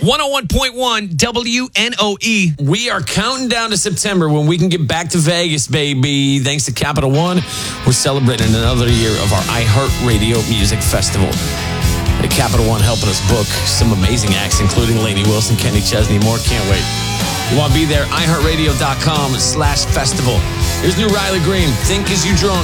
101.1 WNOE. We are counting down to September when we can get back to Vegas, baby. Thanks to Capital One, we're celebrating another year of our iHeartRadio Music Festival. At Capital One helping us book some amazing acts, including Lainey Wilson, Kenny Chesney, more. Can't wait. You want to be there? iHeartRadio.com/festival. Here's new Riley Green, Think As You Drunk.